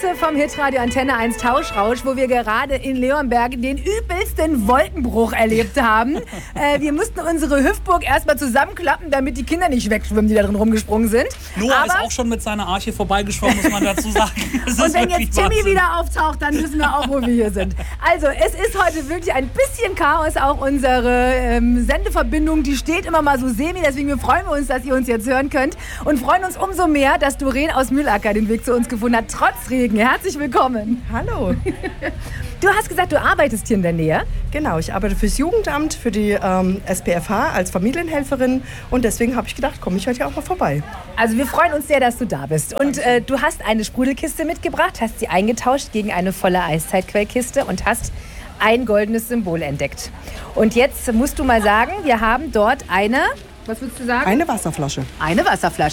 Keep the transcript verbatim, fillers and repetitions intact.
Grüße vom Hitradio Antenne eins Tauschrausch, wo wir gerade in Leonberg den übelsten Wolkenbruch erlebt haben. äh, wir mussten unsere Hüftburg erstmal zusammenklappen, damit die Kinder nicht wegschwimmen, die da drin rumgesprungen sind. Noah Aber ist auch schon mit seiner Arche vorbeigeschwommen, muss man dazu sagen. und wenn jetzt Timmy Wahnsinn. wieder auftaucht, dann wissen wir auch, wo wir hier sind. Also, es ist heute wirklich ein bisschen Chaos. Auch unsere ähm, Sendeverbindung, die steht immer mal so semi. Deswegen freuen wir uns, dass ihr uns jetzt hören könnt. Und freuen uns umso mehr, dass Doreen aus Mühlacker den Weg zu uns gefunden hat, trotz Regen. Herzlich willkommen. Hallo. Du hast gesagt, du arbeitest hier in der Nähe. Genau, ich arbeite fürs Jugendamt, für die ähm, S P F H als Familienhelferin. Und deswegen habe ich gedacht, komme ich heute ja auch mal vorbei. Also wir freuen uns sehr, dass du da bist. Und äh, du hast eine Sprudelkiste mitgebracht, hast sie eingetauscht gegen eine volle Eiszeitquellkiste und hast ein goldenes Symbol entdeckt. Und jetzt musst du mal sagen, wir haben dort eine, was würdest du sagen? Eine Wasserflasche. Eine Wasserflasche.